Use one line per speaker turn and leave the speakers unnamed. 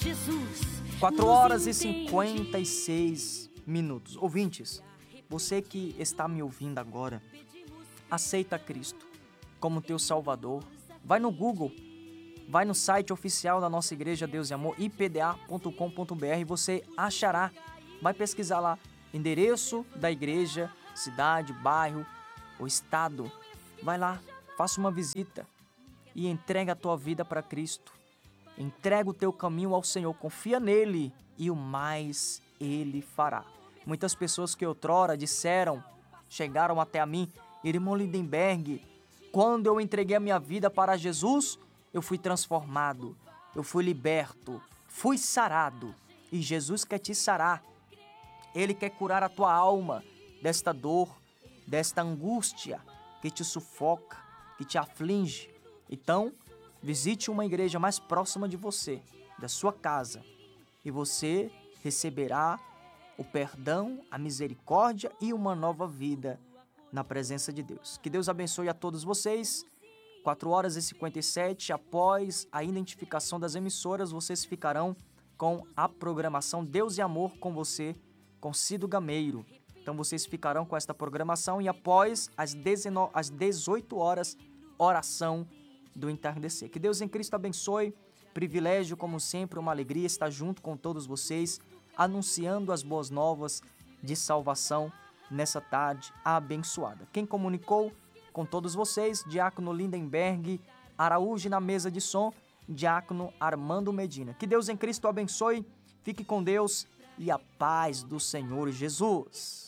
4 horas e 56 minutos. Ouvintes, você que está me ouvindo agora, aceita Cristo como teu Salvador. Vai no Google, vai no site oficial da nossa igreja Deus e Amor, ipda.com.br, você achará. Vai pesquisar lá, endereço da igreja, cidade, bairro, o estado. Vai lá, faça uma visita e entrega a tua vida para Cristo. Entrega o teu caminho ao Senhor, confia nele e o mais ele fará. Muitas pessoas que outrora chegaram até a mim, irmão Lindenberg, quando eu entreguei a minha vida para Jesus, eu fui transformado, eu fui liberto, fui sarado. E Jesus quer te sarar. Ele quer curar a tua alma desta dor, desta angústia que te sufoca, que te aflige. Então, visite uma igreja mais próxima de você, da sua casa, e você receberá o perdão, a misericórdia e uma nova vida na presença de Deus. Que Deus abençoe a todos vocês. 4 horas e 57, após a identificação das emissoras, vocês ficarão com a programação Deus e Amor com você, com Cido Gameiro. Então vocês ficarão com esta programação e após às 18 horas, oração do entardecer. Que Deus em Cristo abençoe. Privilégio, como sempre, uma alegria estar junto com todos vocês, anunciando as boas novas de salvação nessa tarde abençoada. Quem comunicou com todos vocês, Diácono Lindenberg Araújo, na mesa de som, Diácono Armando Medina. Que Deus em Cristo abençoe, fique com Deus e a paz do Senhor Jesus.